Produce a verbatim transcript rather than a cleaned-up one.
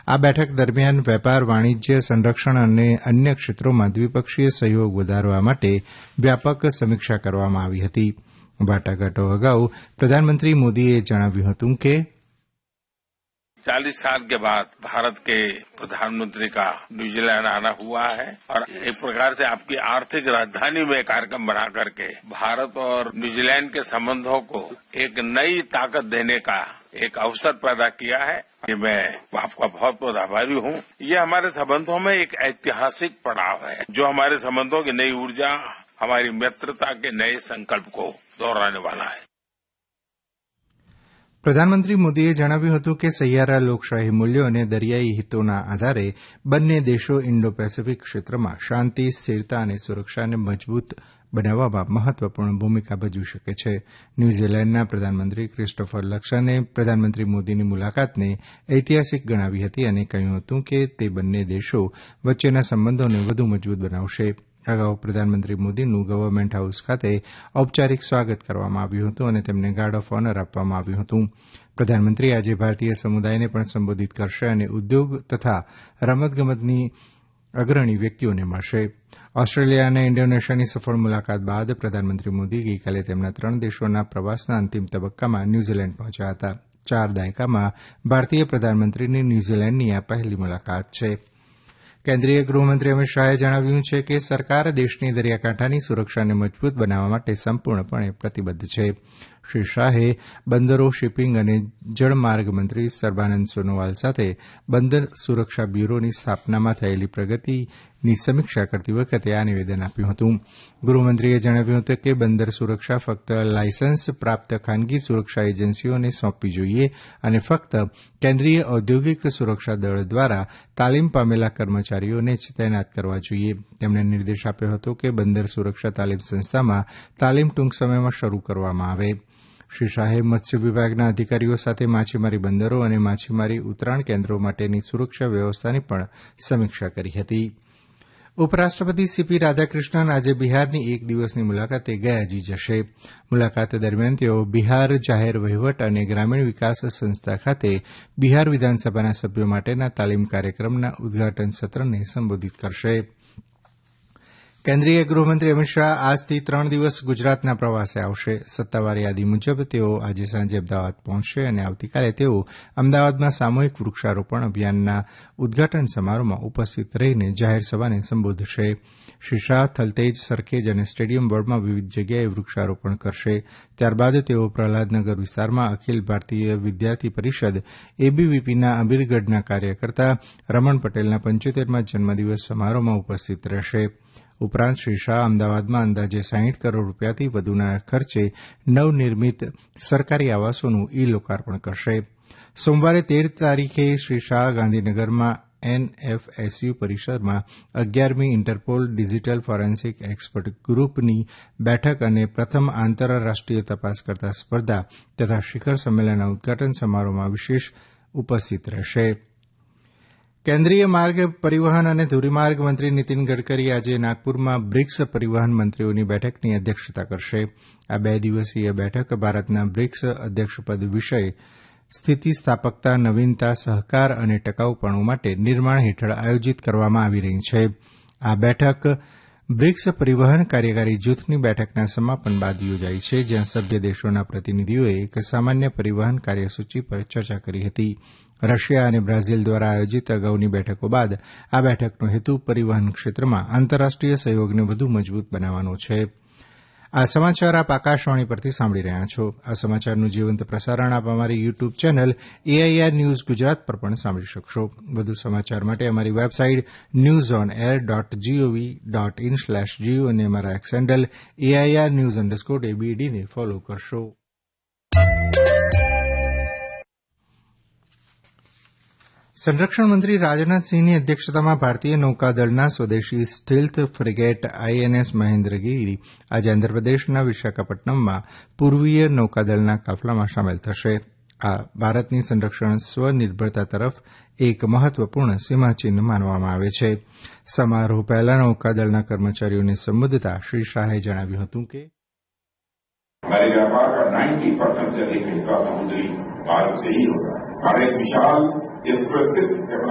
આ બેઠક દરમિયાન વેપાર, વાણિજ્ય, સંરક્ષણ અને અન્ય ક્ષેત્રોમાં દ્વિપક્ષીય સહયોગ વધારવા માટે વ્યાપક સમીક્ષા કરવામાં આવી હતી. વાટાઘાટો અગાઉ પ્રધાનમંત્રી મોદીએ જણાવ્યું હતું કે चालीस साल के बाद भारत के प्रधानमंत्री का न्यूजीलैंड आना हुआ है और एक प्रकार से आपकी आर्थिक राजधानी में कार्यक्रम बना करके भारत और न्यूजीलैंड के संबंधों को एक नई ताकत देने का एक अवसर पैदा किया है. ये मैं आपका बहुत बहुत आभारी हूं. ये हमारे संबंधों में एक ऐतिहासिक पड़ाव है जो हमारे संबंधों की नई ऊर्जा, हमारी मित्रता के नए संकल्प को दोहराने वाला है. પ્રધાનમંત્રી મોદીએ જણાવ્યું હતું કે સહિયારા લોકશાહી મૂલ્યો અને દરિયાઈ હિતોના આધારે બંને દેશો ઇન્ડો પેસેફિક ક્ષેત્રમાં શાંતિ, સ્થિરતા અને સુરક્ષાને મજબૂત બનાવવામાં મહત્વપૂર્ણ ભૂમિકા ભજવી શકે છે. ન્યૂઝીલેન્ડના પ્રધાનમંત્રી ક્રિસ્ટોફર લક્સને પ્રધાનમંત્રી મોદીની મુલાકાતને ઐતિહાસિક ગણાવી હતી અને કહ્યું હતું કે તે બંને દેશો વચ્ચેના સંબંધોને વધુ મજબૂત બનાવશે. અગાઉ પ્રધાનમંત્રી મોદીનું ગવર્નમેન્ટ હાઉસ ખાતે ઔપચારિક સ્વાગત કરવામાં આવ્યું હતું અને તેમને ગાર્ડ ઓફ ઓનર આપવામાં આવ્યું હતું. પ્રધાનમંત્રી આજે ભારતીય સમુદાયને પણ સંબોધિત કરશે અને ઉદ્યોગ તથા રમતગમતની અગ્રણી વ્યક્તિઓને મળશે. ઓસ્ટ્રેલિયા અને ઇન્ડોનેશિયાની સફળ મુલાકાત બાદ પ્રધાનમંત્રી મોદી ગઈકાલે તેમના ત્રણ દેશોના પ્રવાસના અંતિમ તબક્કામાં ન્યૂઝીલેન્ડ પહોંચ્યા હતા. ચાર દાયકામાં ભારતીય પ્રધાનમંત્રીની ન્યૂઝીલેન્ડની આ પહેલી મુલાકાત છે. કેન્દ્રીય ગૃહમંત્રી અમિત શાહે જણાવ્યું છે કે સરકાર દેશની દરિયાકાંઠાની સુરક્ષાને મજબૂત બનાવવા માટે સંપૂર્ણપણે પ્રતિબદ્ધ છે. શ્રી શાહે બંદરો, શિપિંગ અને જળમાર્ગ મંત્રી સર્બાનંદ સોનોવાલ સાથે બંદર સુરક્ષા બ્યુરોની સ્થાપનામાં થયેલી પ્રગતિની સમીક્ષા કરતી વખતે આ નિવેદન આપ્યું હતું. ગૃહમંત્રીએ જણાવ્યું હતું કે બંદર સુરક્ષા ફક્ત લાયસન્સ પ્રાપ્ત ખાનગી સુરક્ષા એજન્સીઓને સોંપવી જોઈએ અને ફક્ત કેન્દ્રીય ઔદ્યોગિક સુરક્ષા દળ દ્વારા તાલીમ પામેલા કર્મચારીઓને જ તૈનાત કરવા જોઈએ. તેમણે નિર્દેશ આપ્યો હતો કે બંદર સુરક્ષા તાલીમ સંસ્થામાં તાલીમ ટૂંક સમયમાં શરૂ કરવામાં આવે. શ્રી શાહે મત્સ્ય વિભાગના અધિકારીઓ સાથે માછીમારી બંદરો અને માછીમારી ઉતરાણ કેન્દ્રો માટેની સુરક્ષા વ્યવસ્થાની પણ સમીક્ષા કરી હતી. ઉપરાષ્ટ્રપતિ સીપી રાધાકૃષ્ણન આજે બિહારની એક દિવસની મુલાકાતે ગયાજી જશે. મુલાકાત દરમિયાન તેઓ બિહાર જાહેર વહીવટ અને ગ્રામીણ વિકાસ સંસ્થા ખાતે બિહાર વિધાનસભાના સભ્યો માટેના તાલીમ કાર્યક્રમના ઉદઘાટન સત્રને સંબોધિત કરશે. કેન્દ્રીય ગૃહમંત્રી અમિત શાહ આજથી ત્રણ દિવસ ગુજરાતના પ્રવાસે આવશે. સત્તાવાર યાદી મુજબ તેઓ આજે સાંજે અમદાવાદ પહોંચશે અને આવતીકાલે તેઓ અમદાવાદમાં સામૂહિક વૃક્ષારોપણ અભિયાનના ઉદઘાટન સમારોહમાં ઉપસ્થિત રહીને જાહેર સભાને સંબોધશે. શ્રી શાહ થલતેજ, સરખેજ અને સ્ટેડિયમ રોડમાં વિવિધ જગ્યાએ વૃક્ષારોપણ કરશે. ત્યારબાદ તેઓ પ્રહલાદનગર વિસ્તારમાં અખિલ ભારતીય વિદ્યાર્થી પરિષદ એબીવીપીના અમીરગઢના કાર્યકર્તા રમણ પટેલના પંચોતેરમાં જન્મદિવસ સમારોહમાં ઉપસ્થિત રહેશે. ઉપરાંત શ્રી શાહ અમદાવાદમાં અંદાજે સાઇઠ કરોડ રૂપિયાથી વધુના ખર્ચે નવનિર્મિત સરકારી આવાસોનું ઈ લોકાર્પણ કરશે. સોમવારે તેર તારીખે શ્રી શાહ ગાંધીનગરમાં એનએફએસયુ પરિસરમાં અગિયારમી ઇન્ટરપોલ ડિજીટલ ફોરેન્સિક એક્સપર્ટ ગ્રુપની બેઠક અને પ્રથમ આંતરરાષ્ટ્રીય તપાસકર્તા સ્પર્ધા તથા શિખર સંમેલનના ઉદઘાટન સમારોહમાં વિશેષ ઉપસ્થિત રહેશે. કેન્દ્રીય માર્ગ પરિવહન અને ધોરીમાર્ગ મંત્રી નીતિન ગડકરી આજે નાગપુરમાં બ્રિક્સ પરિવહન મંત્રીઓની બેઠકની અધ્યક્ષતા કરશે. આ બે દિવસીય બેઠક ભારતના બ્રિક્સ અધ્યક્ષપદ વિષય સ્થિતિસ્થાપકતા, નવીનતા, સહકાર અને ટકાઉપણું માટે નિર્માણ હેઠળ આયોજિત કરવામાં આવી રહી છે. આ બેઠક બ્રિક્સ પરિવહન કાર્યકારી જૂથની બેઠકના સમાપન બાદ યોજાઈ છે, જ્યાં સભ્ય દેશોના પ્રતિનિધિઓએ એક સામાન્ય પરિવહન કાર્યસૂચિ પર ચર્ચા કરી હતી. રશિયા અને બ્રાઝીલ દ્વારા આયોજિત અગાઉની બેઠકો બાદ આ બેઠકનો હેતુ પરિવહન ક્ષેત્રમાં આંતરરાષ્ટ્રીય સહયોગને વધુ મજબૂત બનાવવાનો છે. આ સમાચાર આપ આકાશવાણી પરથી સાંભળી રહ્યા છો. આ સમાચારનું જીવંત પ્રસારણ આપ અમારી YouTube channel AIR news Gujarat પર પણ સાંભળી શકશો. વધુ સમાચાર માટે અમારી website news on air dot GOV dot in slash Jio અને અમારા x handle AIR news underscore એબીડીને follow કરશો. સંરક્ષણ મંત્રી રાજનાથસિંહની અધ્યક્ષતામાં ભારતીય નૌકાદળના સ્વદેશી સ્ટીલ્થ ફ્રિગેટ આઈએનએસ મહેન્દ્રગીરી આજે આંધ્રપ્રદેશના વિશાખાપટ્ટનમમાં પૂર્વીય નૌકાદળના કાફલામાં સામેલ થશે. આ ભારતની સંરક્ષણ સ્વનિર્ભરતા તરફ એક મહત્વપૂર્ણ સીમાચિહ્ન માનવામાં આવે છે. સમારોહ પહેલા નૌકાદળના કર્મચારીઓને સંબોધતા શ્રી શાહે જણાવ્યું હતું કે हमारे व्यापार का नब्बे परसेंट से अधिक हिस्सा समुद्री मार्ग से ही होगा. हमारे विशाल एक प्रसिद्ध